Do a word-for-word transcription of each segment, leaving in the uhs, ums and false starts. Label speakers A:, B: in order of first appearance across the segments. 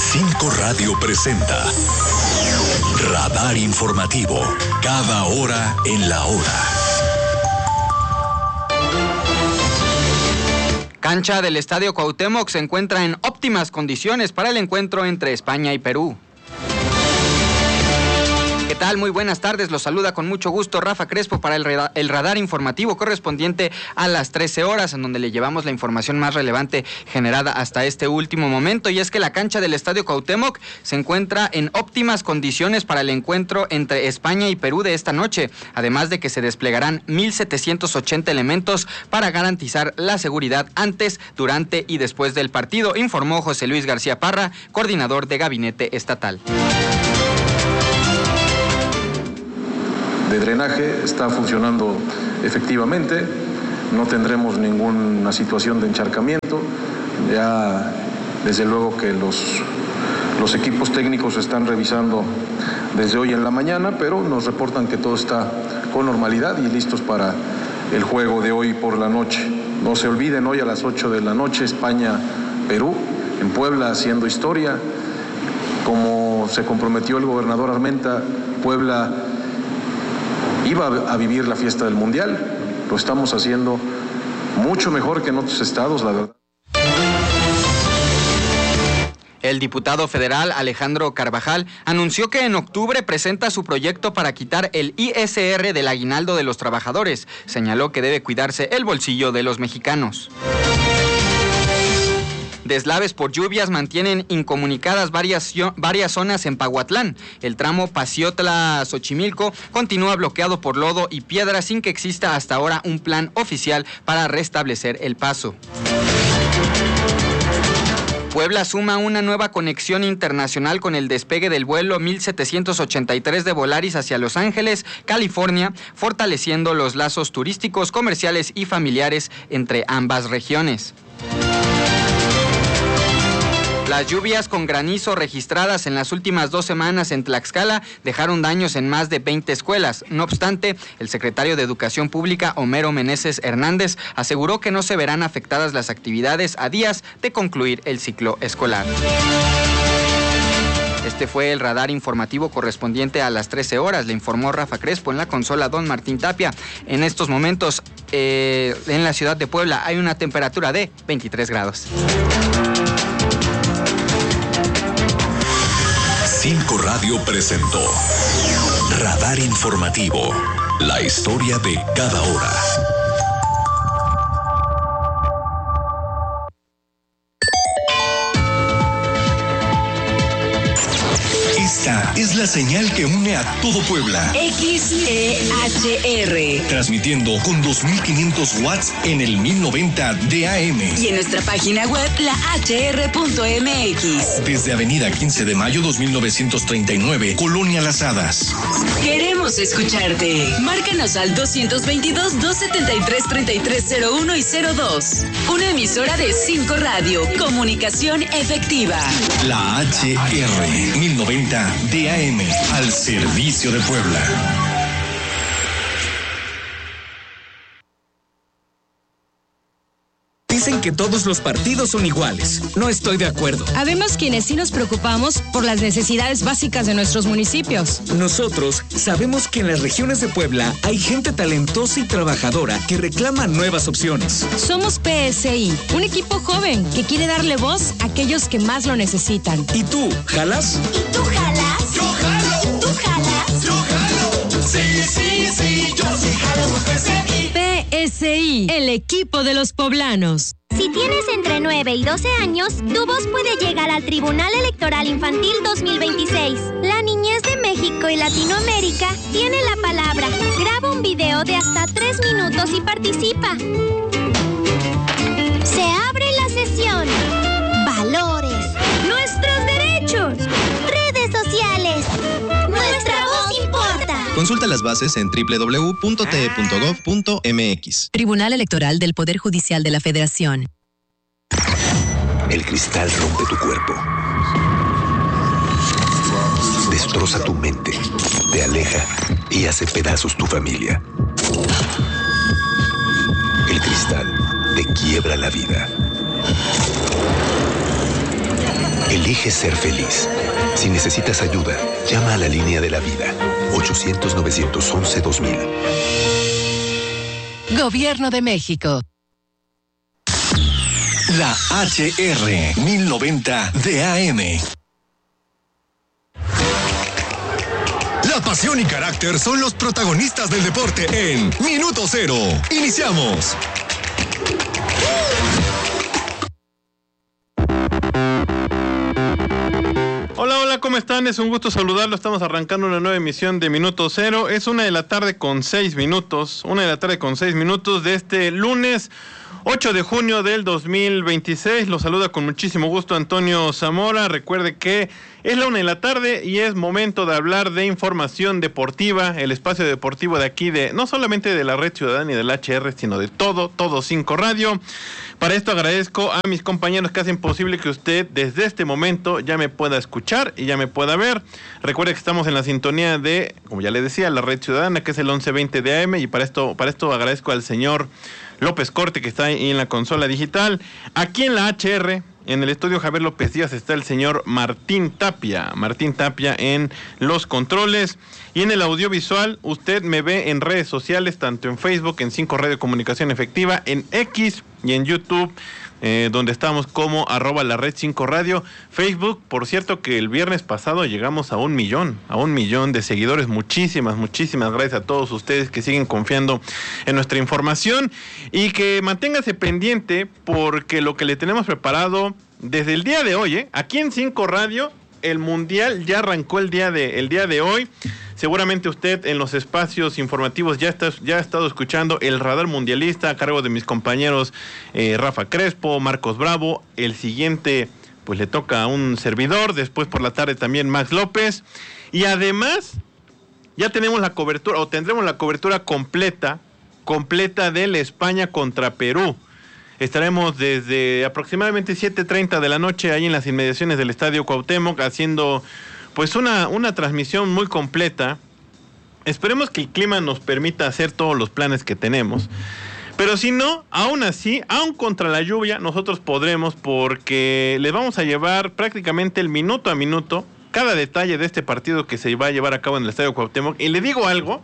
A: Cinco Radio presenta Radar Informativo, cada hora en la hora.
B: Cancha del Estadio Cuauhtémoc se encuentra en óptimas condiciones para el encuentro entre España y Perú. ¿Qué tal? Muy buenas tardes, los saluda con mucho gusto Rafa Crespo para el, reda- el radar informativo correspondiente a las trece horas, en donde le llevamos la información más relevante generada hasta este último momento, y es que la cancha del Estadio Cuauhtémoc se encuentra en óptimas condiciones para el encuentro entre España y Perú de esta noche, además de que se desplegarán mil setecientos ochenta elementos para garantizar la seguridad antes, durante y después del partido, informó José Luis García Parra, coordinador de Gabinete Estatal.
C: De drenaje está funcionando efectivamente, no tendremos ninguna situación de encharcamiento, ya desde luego que los, los equipos técnicos están revisando desde hoy en la mañana, pero nos reportan que todo está con normalidad y listos para el juego de hoy por la noche. No se olviden, hoy a las ocho de la noche, España-Perú, en Puebla, haciendo historia, como se comprometió el gobernador Armenta. Puebla iba a vivir la fiesta del Mundial, lo estamos haciendo mucho mejor que en otros estados, la verdad.
B: El diputado federal Alejandro Carvajal anunció que en octubre presenta su proyecto para quitar el I S R del aguinaldo de los trabajadores. Señaló que debe cuidarse el bolsillo de los mexicanos. Deslaves por lluvias mantienen incomunicadas varias, varias zonas en Pahuatlán. El tramo Paciotla-Xochimilco continúa bloqueado por lodo y piedra sin que exista hasta ahora un plan oficial para restablecer el paso. Puebla suma una nueva conexión internacional con el despegue del vuelo mil setecientos ochenta y tres de Volaris hacia Los Ángeles, California, fortaleciendo los lazos turísticos, comerciales y familiares entre ambas regiones. Las lluvias con granizo registradas en las últimas dos semanas en Tlaxcala dejaron daños en más de veinte escuelas. No obstante, el secretario de Educación Pública, Homero Meneses Hernández, aseguró que no se verán afectadas las actividades a días de concluir el ciclo escolar. Este fue el radar informativo correspondiente a las trece horas, le informó Rafa Crespo. En la consola Don Martín Tapia. En estos momentos, eh, en la ciudad de Puebla hay una temperatura de veintitrés grados.
A: Cinco Radio presentó Radar Informativo, la historia de cada hora. Esta es la señal que une a todo Puebla.
D: X E H R.
A: Transmitiendo con dos mil quinientos watts en el mil noventa de A M.
D: Y en nuestra página web, la H R punto M X.
A: Desde Avenida quince de mayo dos mil novecientos treinta y nueve, Colonia Las Hadas.
D: Queremos escucharte. Márcanos al dos dos dos, dos siete tres, tres tres cero uno y cero dos. Una emisora de cinco Radio. Comunicación efectiva.
A: La H R mil noventa de A M, al servicio de Puebla.
E: Dicen que todos los partidos son iguales. No estoy de acuerdo.
F: Habemos quienes sí nos preocupamos por las necesidades básicas de nuestros municipios.
E: Nosotros sabemos que en las regiones de Puebla hay gente talentosa y trabajadora que reclama nuevas opciones.
F: Somos P S I, un equipo joven que quiere darle voz a aquellos que más lo necesitan.
E: ¿Y tú, jalas?
G: ¿Y tú jalas?
H: ¡Yo jalo!
G: ¿Tú jalas?
H: ¡Yo jalo! Sí, sí, sí, yo sí jalo por P S I.
F: P S I, el equipo de los poblanos.
G: Si tienes entre nueve y doce años, tu voz puede llegar al Tribunal Electoral Infantil dos mil veintiséis. La niñez de México y Latinoamérica tiene la palabra. Graba un video de hasta tres minutos y participa. Se abre la sesión. Valores. Nuestros derechos. Redes sociales. Nuestra voz importa.
I: Consulta las bases en doble u doble u doble u punto t e punto gov punto m x.
J: Tribunal Electoral del Poder Judicial de la Federación.
A: El cristal rompe tu cuerpo. Destroza tu mente. Te aleja y hace pedazos tu familia. El cristal te quiebra la vida. El
K: Elige ser feliz. Si necesitas ayuda, llama a la línea de la vida. ochocientos, novecientos once, dos mil.
J: Gobierno de México.
A: La H R mil noventa de A M. La pasión y carácter son los protagonistas del deporte en Minuto Cero. Iniciamos.
L: Hola, hola, ¿cómo están? Es un gusto saludarlo. Estamos arrancando una nueva emisión de Minuto Cero. Es una de la tarde con seis minutos. Una de la tarde con seis minutos de este lunes ocho de junio del dos mil veintiséis. Los saluda con muchísimo gusto Antonio Zamora. Recuerde que es la una de la tarde y es momento de hablar de información deportiva, el espacio deportivo de aquí, de no solamente de la Red Ciudadana y del H R, sino de todo, todo cinco Radio. Para esto agradezco a mis compañeros que hacen posible que usted desde este momento ya me pueda escuchar y ya me pueda ver. Recuerde que estamos en la sintonía de, como ya le decía, la Red Ciudadana, que es el once veinte de A M, y para esto, para esto agradezco al señor López Corte, que está ahí en la consola digital. Aquí en la H R, en el estudio Javier López Díaz, está el señor Martín Tapia. Martín Tapia en los controles. Y en el audiovisual, usted me ve en redes sociales, tanto en Facebook, en cinco Radio Comunicación Efectiva, en X y en YouTube, eh, donde estamos como arroba la red cinco Radio. Facebook, por cierto, que el viernes pasado llegamos a un millón, a un millón de seguidores. Muchísimas, muchísimas gracias a todos ustedes que siguen confiando en nuestra información y que manténgase pendiente, porque lo que le tenemos preparado desde el día de hoy, ¿eh? Aquí en cinco Radio, el Mundial ya arrancó el día de, el día de hoy. Seguramente usted en los espacios informativos ya está, ya ha estado escuchando el Radar Mundialista a cargo de mis compañeros eh, Rafa Crespo, Marcos Bravo. El siguiente pues le toca a un servidor, después por la tarde también Max López. Y además ya tenemos la cobertura, o tendremos la cobertura completa, completa del España contra Perú. Estaremos desde aproximadamente siete treinta de la noche ahí en las inmediaciones del Estadio Cuauhtémoc haciendo pues una, una transmisión muy completa. Esperemos que el clima nos permita hacer todos los planes que tenemos. Pero si no, aún así, aún contra la lluvia, nosotros podremos, porque les vamos a llevar prácticamente el minuto a minuto cada detalle de este partido que se va a llevar a cabo en el Estadio Cuauhtémoc. Y le digo algo,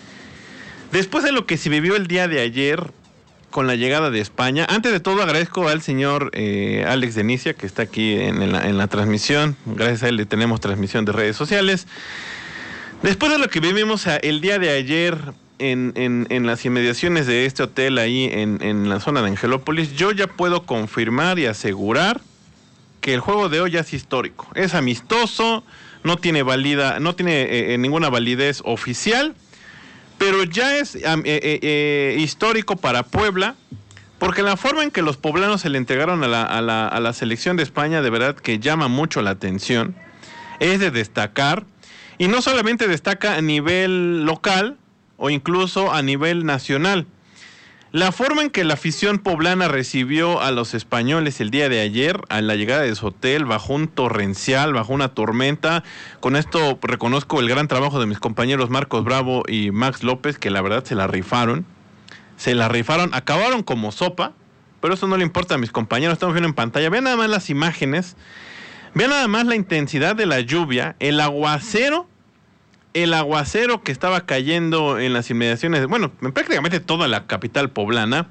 L: después de lo que se vivió el día de ayer con la llegada de España, antes de todo agradezco al señor eh, Alex Denicia, que está aquí en, en, la, en la transmisión. Gracias a él le tenemos transmisión de redes sociales. Después de lo que vivimos el día de ayer en, en, en las inmediaciones de este hotel ahí en, en la zona de Angelópolis, yo ya puedo confirmar y asegurar que el juego de hoy ya es histórico. Es amistoso, no tiene valida, no tiene eh, ninguna validez oficial, pero ya es eh, eh, eh, histórico para Puebla, porque la forma en que los poblanos se le entregaron a la, a, la, a la selección de España, de verdad que llama mucho la atención, es de destacar, y no solamente destaca a nivel local o incluso a nivel nacional. La forma en que la afición poblana recibió a los españoles el día de ayer, a la llegada de su hotel, bajo un torrencial, bajo una tormenta. Con esto reconozco el gran trabajo de mis compañeros Marcos Bravo y Max López, que la verdad se la rifaron. Se la rifaron, acabaron como sopa, pero eso no le importa a mis compañeros. Estamos viendo en pantalla, vean nada más las imágenes, vean nada más la intensidad de la lluvia, el aguacero, el aguacero que estaba cayendo en las inmediaciones, bueno, en prácticamente toda la capital poblana.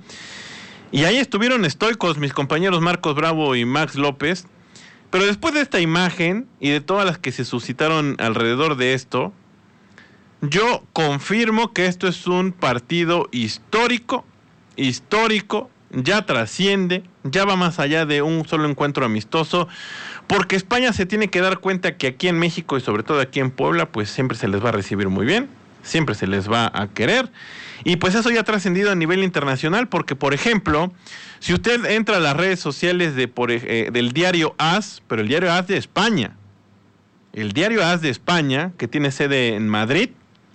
L: Y ahí estuvieron estoicos mis compañeros Marcos Bravo y Max López. Pero después de esta imagen y de todas las que se suscitaron alrededor de esto, yo confirmo que esto es un partido histórico, histórico, ya trasciende, ya va más allá de un solo encuentro amistoso, porque España se tiene que dar cuenta que aquí en México y sobre todo aquí en Puebla, pues siempre se les va a recibir muy bien, siempre se les va a querer, y pues eso ya ha trascendido a nivel internacional, porque por ejemplo, si usted entra a las redes sociales de por, eh, del diario AS, pero el diario AS de España, el diario AS de España, que tiene sede en Madrid,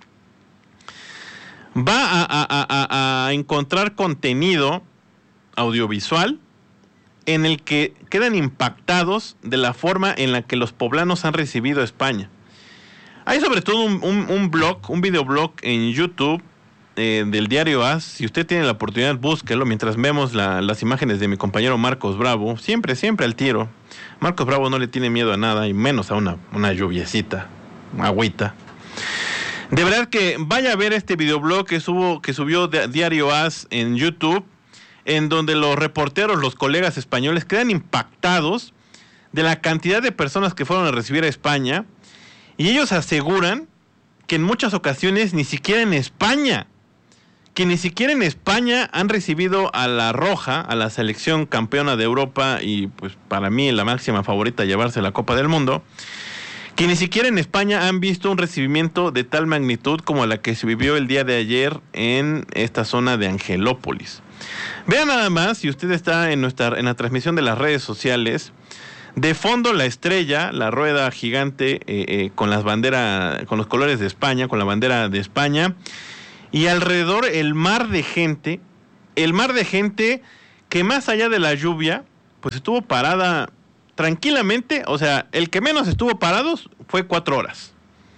L: va a, a, a, a encontrar contenido audiovisual en el que quedan impactados de la forma en la que los poblanos han recibido a España. Hay sobre todo un, un, un blog, un videoblog en YouTube, eh, del diario A S, si usted tiene la oportunidad, búsquelo mientras vemos la, las imágenes de mi compañero Marcos Bravo, siempre, siempre al tiro. Marcos Bravo no le tiene miedo a nada, y menos a una, una lluviecita, agüita. De verdad que vaya a ver este videoblog que, subo, que subió de, Diario A S en YouTube, en donde los reporteros, los colegas españoles, quedan impactados de la cantidad de personas que fueron a recibir a España, y ellos aseguran que en muchas ocasiones ni siquiera en España, que ni siquiera en España han recibido a la Roja, a la selección campeona de Europa y pues para mí la máxima favorita a llevarse la Copa del Mundo, que ni siquiera en España han visto un recibimiento de tal magnitud como la que se vivió el día de ayer en esta zona de Angelópolis. Vean nada más, si usted está en nuestra en la transmisión de las redes sociales, de fondo la estrella, la rueda gigante eh, eh, con las banderas, con los colores de España, con la bandera de España, y alrededor el mar de gente, el mar de gente que más allá de la lluvia, pues estuvo parada tranquilamente. O sea, el que menos estuvo parados fue cuatro horas.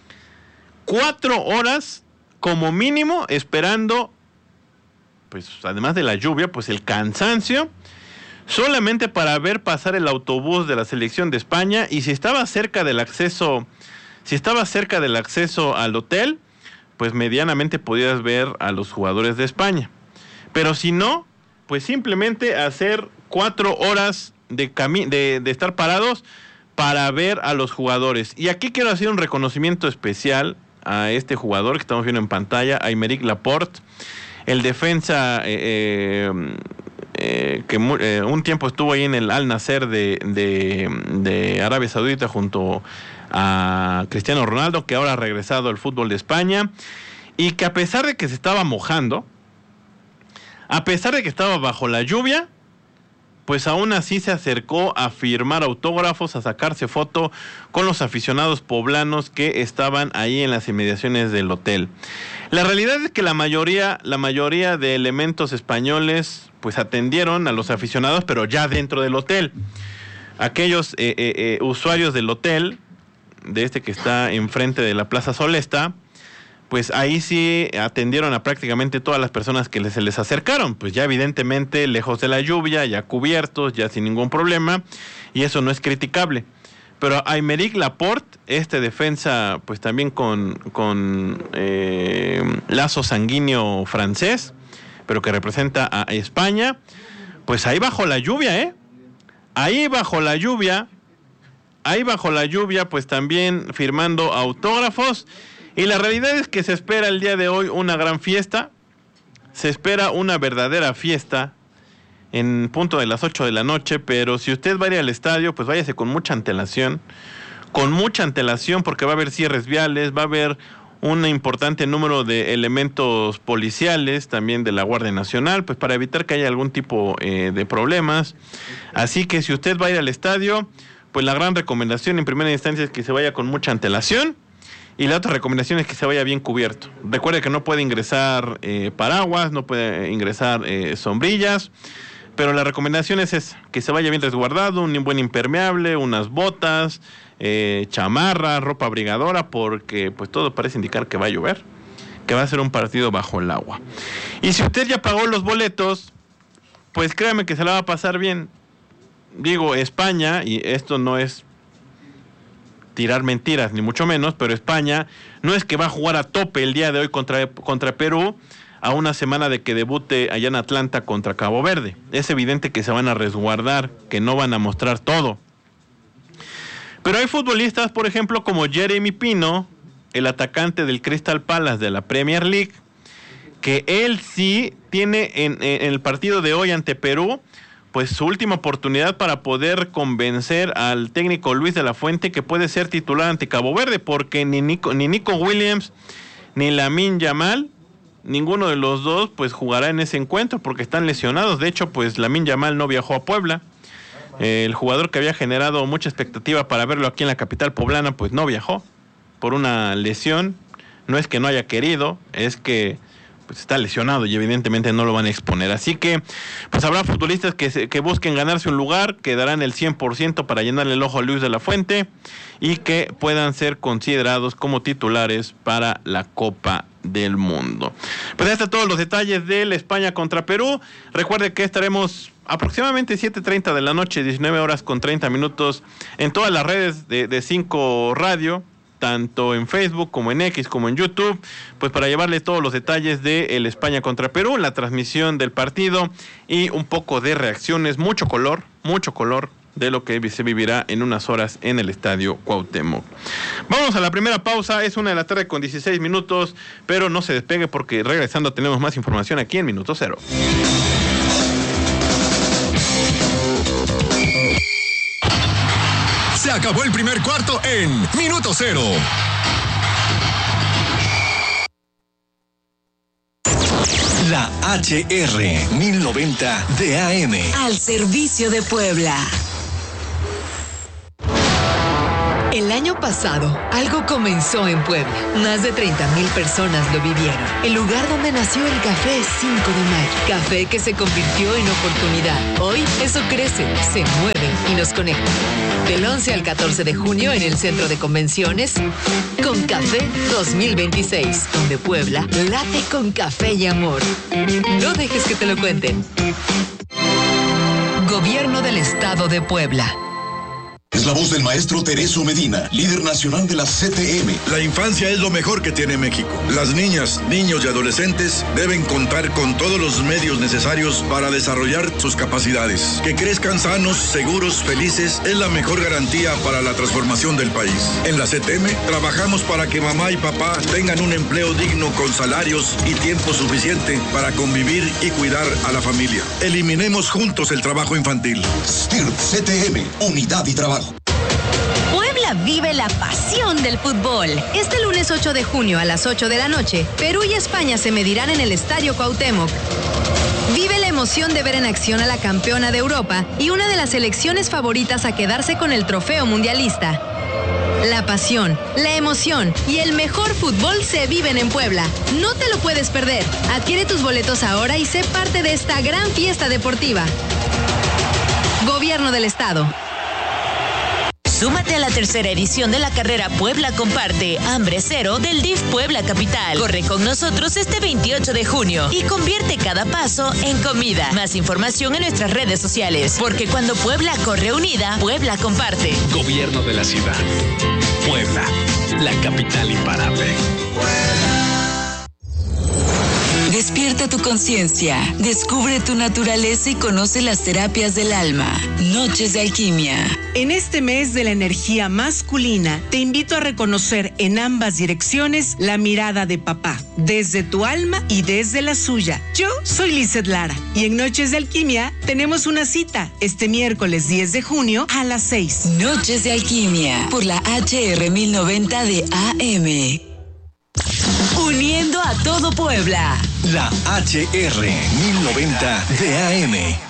L: Cuatro horas como mínimo esperando, pues además de la lluvia, pues el cansancio, solamente para ver pasar el autobús de la selección de España. Y si estaba cerca del acceso, si estaba cerca del acceso al hotel, pues medianamente podías ver a los jugadores de España. Pero si no, pues simplemente hacer cuatro horas de, cami- de, de estar parados para ver a los jugadores. Y aquí quiero hacer un reconocimiento especial a este jugador que estamos viendo en pantalla, a Aymeric Laporte, el defensa eh, eh, eh, que eh, un tiempo estuvo ahí en el Al Nassr de, de, de Arabia Saudita junto a Cristiano Ronaldo, que ahora ha regresado al fútbol de España, y que a pesar de que se estaba mojando, a pesar de que estaba bajo la lluvia, pues aún así se acercó a firmar autógrafos, a sacarse foto con los aficionados poblanos que estaban ahí en las inmediaciones del hotel. La realidad es que la mayoría, la mayoría de elementos españoles pues atendieron a los aficionados, pero ya dentro del hotel. Aquellos eh, eh, eh, usuarios del hotel, de este que está enfrente de la Plaza Solesta, pues ahí sí atendieron a prácticamente todas las personas que se les acercaron, pues ya evidentemente lejos de la lluvia, ya cubiertos, ya sin ningún problema, y eso no es criticable. Pero Aymeric Laporte, este defensa pues también con, con eh, lazo sanguíneo francés, pero que representa a España, pues ahí bajo la lluvia, ¿eh? Ahí bajo la lluvia, ahí bajo la lluvia, pues también firmando autógrafos. Y la realidad es que se espera el día de hoy una gran fiesta, se espera una verdadera fiesta en punto de las ocho de la noche, pero si usted va a ir al estadio, pues váyase con mucha antelación, con mucha antelación porque va a haber cierres viales, va a haber un importante número de elementos policiales, también de la Guardia Nacional, pues para evitar que haya algún tipo eh, de problemas. Así que si usted va a ir al estadio, pues la gran recomendación en primera instancia es que se vaya con mucha antelación. Y la otra recomendación es que se vaya bien cubierto. Recuerde que no puede ingresar eh, paraguas, no puede ingresar eh, sombrillas, pero la recomendación es esa, que se vaya bien resguardado, un buen impermeable, unas botas, eh, chamarra, ropa abrigadora, porque pues todo parece indicar que va a llover, que va a ser un partido bajo el agua. Y si usted ya pagó los boletos, pues créame que se la va a pasar bien. Digo, España, y esto no es tirar mentiras, ni mucho menos, pero España no es que va a jugar a tope el día de hoy contra, contra Perú, a una semana de que debute allá en Atlanta contra Cabo Verde. Es evidente que se van a resguardar, que no van a mostrar todo. Pero hay futbolistas, por ejemplo, como Jeremy Pino, el atacante del Crystal Palace de la Premier League, que él sí tiene en, en el partido de hoy ante Perú, pues su última oportunidad para poder convencer al técnico Luis de la Fuente que puede ser titular ante Cabo Verde, porque ni Nico, ni Nico Williams ni Lamine Yamal, ninguno de los dos pues jugará en ese encuentro porque están lesionados. De hecho, pues Lamine Yamal no viajó a Puebla. Eh, el jugador que había generado mucha expectativa para verlo aquí en la capital poblana, pues no viajó por una lesión. No es que no haya querido, es que pues está lesionado y evidentemente no lo van a exponer. Así que pues habrá futbolistas que, se, que busquen ganarse un lugar, que darán el cien por ciento para llenarle el ojo a Luis de la Fuente y que puedan ser considerados como titulares para la Copa del mundo. Pues ya están todos los detalles de la España contra Perú. Recuerde que estaremos aproximadamente siete treinta de la noche, diecinueve horas con treinta minutos, en todas las redes de, de cinco Radio, tanto en Facebook como en X como en YouTube, pues para llevarle todos los detalles de el España contra Perú, la transmisión del partido y un poco de reacciones, mucho color, mucho color de lo que se vivirá en unas horas en el Estadio Cuauhtémoc. Vamos a la primera pausa, es una de la tarde con dieciséis minutos, pero no se despegue porque regresando tenemos más información aquí en Minuto Cero.
A: Se acabó el primer cuarto en Minuto Cero. La H R mil noventa de A M.
D: Al servicio de Puebla. El año pasado, algo comenzó en Puebla. Más de treinta mil personas lo vivieron. El lugar donde nació el Café cinco de mayo. Café que se convirtió en oportunidad. Hoy, eso crece, se mueve y nos conecta. Del once al catorce de junio en el Centro de Convenciones, Con Café dos mil veintiséis, donde Puebla late con café y amor. No dejes que te lo cuenten. Gobierno del Estado de Puebla.
M: Es la voz del maestro Tereso Medina, líder nacional de la C T M.
N: La infancia es lo mejor que tiene México. Las niñas, niños y adolescentes deben contar con todos los medios necesarios para desarrollar sus capacidades. Que crezcan sanos, seguros, felices es la mejor garantía para la transformación del país. En la C T M trabajamos para que mamá y papá tengan un empleo digno con salarios y tiempo suficiente para convivir y cuidar a la familia. Eliminemos juntos el trabajo infantil.
M: S T I R P C T M, unidad y trabajo.
F: Puebla vive la pasión del fútbol. Este lunes ocho de junio a las ocho de la noche, Perú y España se medirán en el Estadio Cuauhtémoc. Vive la emoción de ver en acción a la campeona de Europa y una de las selecciones favoritas a quedarse con el trofeo mundialista. La pasión, la emoción y el mejor fútbol se viven en Puebla. No te lo puedes perder. Adquiere tus boletos ahora y sé parte de esta gran fiesta deportiva. Gobierno del Estado.
O: Súmate a la tercera edición de la carrera Puebla Comparte, Hambre Cero del D I F Puebla Capital. Corre con nosotros este veintiocho de junio y convierte cada paso en comida. Más información en nuestras redes sociales, porque cuando Puebla corre unida, Puebla comparte.
P: Gobierno de la ciudad. Puebla, la capital imparable.
D: Despierta tu conciencia, descubre tu naturaleza y conoce las terapias del alma. Noches de Alquimia.
Q: En este mes de la energía masculina, te invito a reconocer en ambas direcciones la mirada de papá, desde tu alma y desde la suya. Yo soy Lizeth Lara y en Noches de Alquimia tenemos una cita este miércoles diez de junio a las seis.
D: Noches de Alquimia por la H R mil noventa de A M. Uniendo a todo Puebla.
A: La H R mil noventa de A M.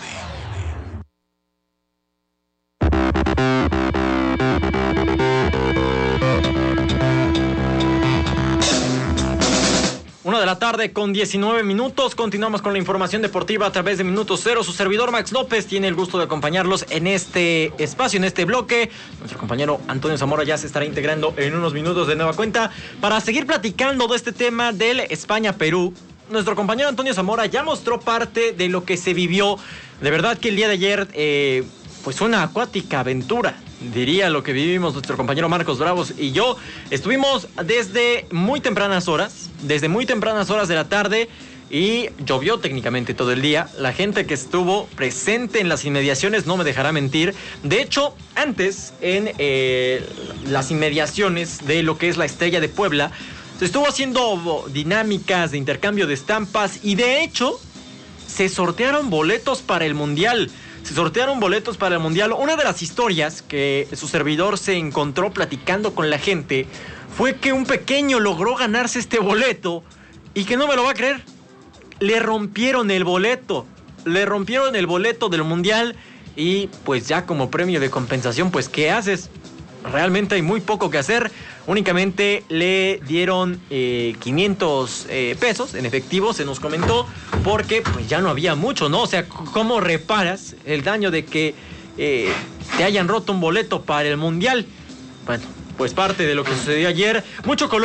B: Una de la tarde con diecinueve minutos. Continuamos con la información deportiva a través de Minuto Cero. Su servidor Max López tiene el gusto de acompañarlos en este espacio, en este bloque. Nuestro compañero Antonio Zamora ya se estará integrando en unos minutos de nueva cuenta para seguir platicando de este tema del España-Perú. Nuestro compañero Antonio Zamora ya mostró parte de lo que se vivió. De verdad que el día de ayer, eh, pues una acuática aventura, diría lo que vivimos nuestro compañero Marcos Bravos y yo. Estuvimos desde muy tempranas horas, desde muy tempranas horas de la tarde y llovió técnicamente todo el día. La gente que estuvo presente en las inmediaciones no me dejará mentir. De hecho, antes en eh, las inmediaciones de lo que es la Estrella de Puebla, se estuvo haciendo dinámicas de intercambio de estampas y de hecho se sortearon boletos para el Mundial. Se sortearon boletos para el Mundial. Una de las historias que su servidor se encontró platicando con la gente fue que un pequeño logró ganarse este boleto y que no me lo va a creer. Le rompieron el boleto. Le rompieron el boleto del Mundial y pues ya como premio de compensación, pues ¿qué haces? Realmente hay muy poco que hacer. Únicamente le dieron eh, quinientos eh, pesos en efectivo, se nos comentó, porque pues ya no había mucho, ¿no? O sea, ¿cómo reparas el daño de que eh, te hayan roto un boleto para el Mundial? Bueno, pues parte de lo que sucedió ayer. Mucho color,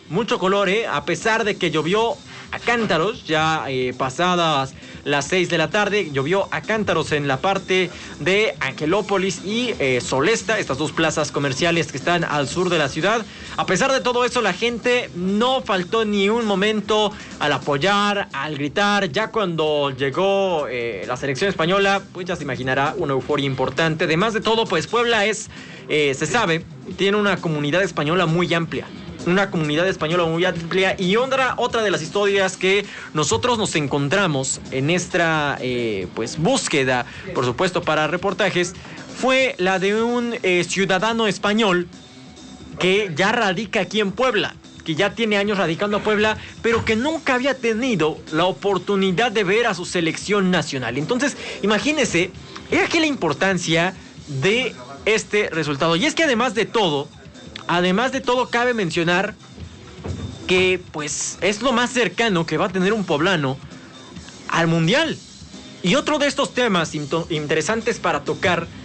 R: mucho color, ¿eh? A pesar de que llovió a cántaros, ya eh, pasadas las seis de la tarde, llovió a cántaros en la parte de Angelópolis y eh, Solesta, estas dos plazas comerciales que están al sur de la ciudad. A pesar de todo eso, la gente no faltó ni un momento al apoyar, al gritar. Ya cuando llegó eh, la selección española, pues ya se imaginará una euforia importante. Además de todo, pues Puebla es, eh, se sabe, tiene una comunidad española muy amplia. Una comunidad española muy amplia. Y otra, otra de las historias que nosotros nos encontramos en esta eh, pues búsqueda, por supuesto, para reportajes, fue la de un eh, ciudadano español que ya radica aquí en Puebla, que ya tiene años radicando a Puebla, pero que nunca había tenido la oportunidad de ver a su selección nacional. Entonces, imagínense, es aquí la importancia de este resultado. Y es que además de todo, Además de todo, cabe mencionar que pues es lo más cercano que va a tener un poblano al Mundial. Y otro de estos temas interesantes para tocar